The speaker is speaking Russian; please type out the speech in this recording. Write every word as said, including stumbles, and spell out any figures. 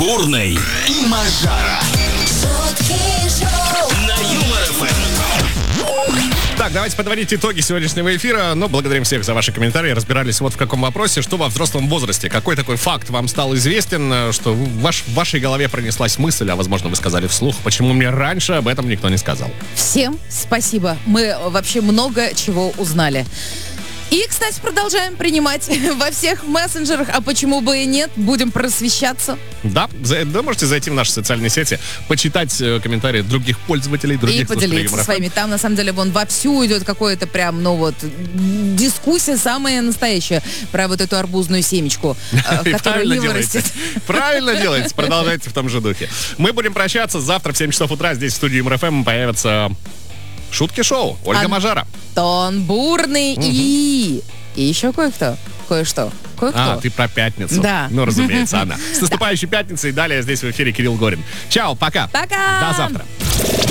Бурный и Мажара. На Юмор ФМ. Так, давайте подводить итоги сегодняшнего эфира. Ну, благодарим всех за ваши комментарии. Разбирались вот в каком вопросе. Что во взрослом возрасте? Какой такой факт вам стал известен, что в, ваш, в вашей голове пронеслась мысль, а возможно вы сказали вслух, почему мне раньше об этом никто не сказал? Всем спасибо. Мы вообще много чего узнали. И, кстати, продолжаем принимать во всех мессенджерах. А почему бы и нет? Будем просвещаться. Да, за, да, можете зайти в наши социальные сети, почитать э, комментарии других пользователей, других И поделиться своими. Там, на самом деле, вон вовсю идет какое-то прям, ну вот, дискуссия самая настоящая про вот эту арбузную семечку, которую не вырастет. Правильно делаете. Продолжайте в том же духе. Мы будем прощаться. Завтра в семь часов утра здесь в студии Юмор ФМ появится шутки-шоу. Ольга Ан- Мажара. Антон Бурный угу. и... И еще кое-кто. Кое-что. Кое-кто. А, ты про пятницу. Да. Ну, разумеется, она. С наступающей пятницей. Далее здесь в эфире Кирилл Горин. Чао, пока. Пока. До завтра.